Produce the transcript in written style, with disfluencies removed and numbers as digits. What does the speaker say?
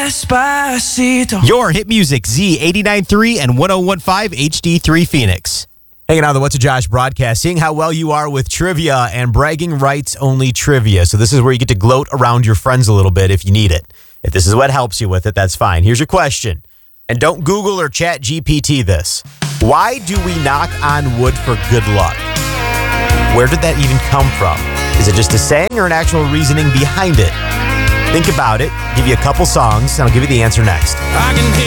Despacito. Your hit music, Z89.3 and 101.5 HD3 Phoenix. Hanging out on the What's a Josh broadcast, seeing how well you are with trivia and bragging rights only trivia. So this is where you get to gloat around your friends a little bit if you need it. If this is what helps you with it, that's fine. Here's your question. And don't Google or chat GPT this. Why do we knock on wood for good luck? Where did that even come from? Is it just a saying or an actual reasoning behind it? Think about it, give you a couple songs, and I'll give you the answer next. I can hear